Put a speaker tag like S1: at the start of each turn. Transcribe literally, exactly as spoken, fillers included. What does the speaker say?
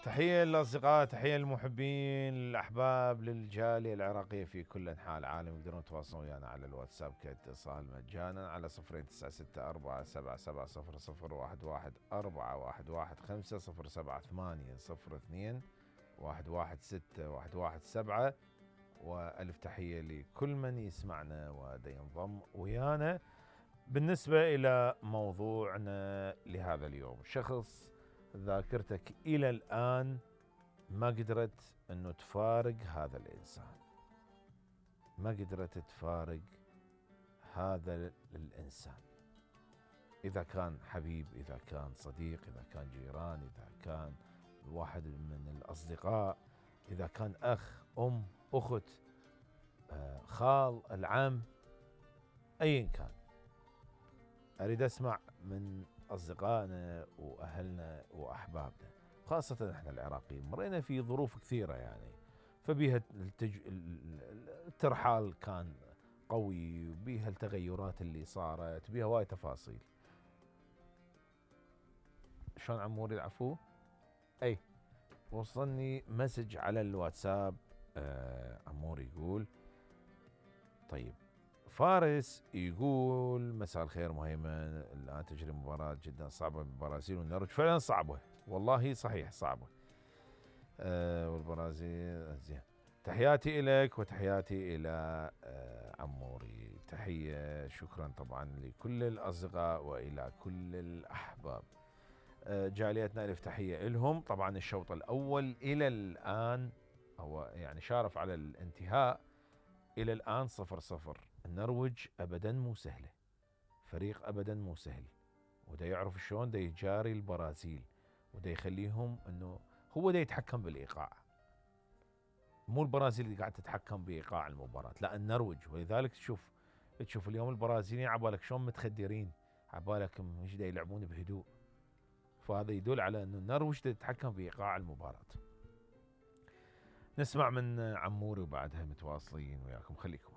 S1: تحية للأصدقاء، تحية للمحبين، للأحباب، للجالية العراقية في كل أنحاء العالم. يقدرون يتواصلون ويانا على الواتساب كاتصال مجانا على صفرين تسعة ستة أربعة سبعة سبعة صفر صفر واحد واحد أربعة واحد واحد خمسة صفر سبعة ثمانية صفر اثنين واحد واحد ستة واحد واحد سبعة. وألف تحية لكل من يسمعنا ودا ينضم ويانا. بالنسبة إلى موضوعنا لهذا اليوم، شخص ذاكرتك إلى الآن ما قدرت أنه تفارق هذا الإنسان، ما قدرت تفارق هذا الإنسان، إذا كان حبيب، إذا كان صديق، إذا كان جيران، إذا كان واحد من الأصدقاء، إذا كان أخ، أم، أخت، خال، العم، أيا كان. أريد أسمع من أصدقائنا وأهلنا وأحبابنا، خاصة إحنا العراقيين مرينا في ظروف كثيرة يعني، فبيها التج... الترحال كان قوي، وبيها التغيرات اللي صارت، بيها وايد تفاصيل. شلون عموري العفو؟ أي وصلني مسج على الواتساب. آه عموري يقول طيب، فارس يقول مساء الخير مهيمن، الآن تجري مباراة جدا صعبة بالبرازيل والنرويج. فعلا صعبة، والله صحيح صعبة. أه والبرازيل زين. تحياتي إليك وتحياتي إلى أه عموري. تحية شكرا طبعا لكل الأصدقاء وإلى كل الأحباب. أه جاليتنا ألف تحية لهم. طبعا الشوط الأول إلى الآن هو يعني شارف على الانتهاء، إلى الآن صفر صفر. النرويج أبدا مو سهلة، فريق أبدا مو سهل، وده يعرف شلون ده يجاري البرازيل، وده يخليهم أنه هو ده يتحكم بالإيقاع، مو البرازيل اللي قاعد تتحكم بإيقاع المباراة، لا النرويج. ولذلك تشوف تشوف اليوم البرازيليين عبالك شلون متخدرين، عبالك مش دا يلعبون بهدوء، فهذا يدل على أنه النرويج ده يتحكم بإيقاع المباراة. نسمع من عموري وبعدها متواصلين وياكم، خليكم.